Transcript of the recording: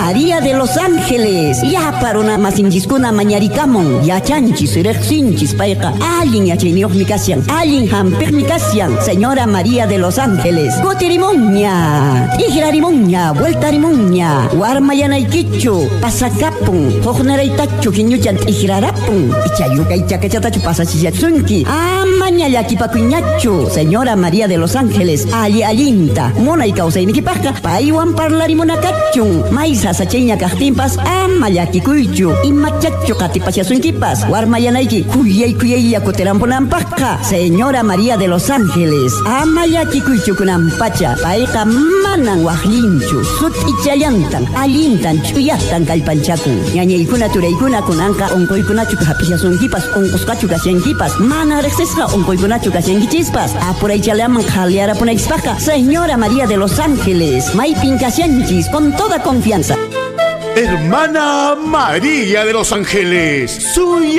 María de los Ángeles. Ya para una masinchiskuna mañarikamon, yachanchis, rexinchis, paiqa, alguien yachinioqmi kasyan, alguien hampirmi kasyan, Señora María de los Ángeles. Goterimonña, igrarimonña, vueltarimonña, warmayanaykichu, pasakapun, hoqnaraytachu kiñuchan igrarapun, ichayukay chakachatachu pasachillatsunki, amañallakipakuñachu, Señora María de los Ángeles, allinta, monay kawsaynikipaqa, paywan parlarimunakachun, maysa sacheña kaqtinpas, amallakikuychu, imachachu qatipashasunkipas, warmayanayki, kuyay yakuterampunanpaqa, Señora María de los Ángeles, amayakikuychu kunampacha, payqa manan waqlinchu, sut ichayantan, allintan, chuyaqtan kallpanchakun, ñañaykuna turaykuna kunanqa unquykunachu hapishasunkipas, unqusqachu kasyankipas, mana riqsisqa unquykunachu kasyankichispas, apuraychallaman qhalyarapunaykispaqqa, Señora María de los Ángeles, maypin kasyanchis, con toda confianza. Hermana María de los Ángeles, suya.